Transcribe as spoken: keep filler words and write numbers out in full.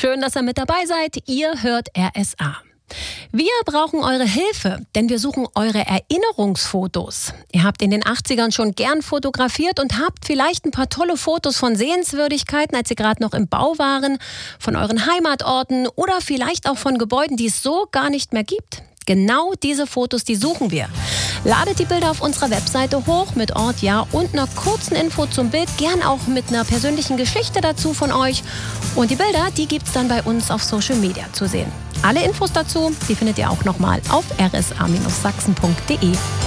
Schön, dass ihr mit dabei seid. Ihr hört R S A. Wir brauchen eure Hilfe, denn wir suchen eure Erinnerungsfotos. Ihr habt in den achtzigern schon gern fotografiert und habt vielleicht ein paar tolle Fotos von Sehenswürdigkeiten, als sie gerade noch im Bau waren, von euren Heimatorten oder vielleicht auch von Gebäuden, die es so gar nicht mehr gibt. Genau diese Fotos, die suchen wir. Ladet die Bilder auf unserer Webseite hoch mit Ort, Jahr und einer kurzen Info zum Bild, gern auch mit einer persönlichen Geschichte dazu von euch. Und die Bilder, die gibt's dann bei uns auf Social Media zu sehen. Alle Infos dazu, die findet ihr auch nochmal auf r s a Bindestrich sachsen punkt d e.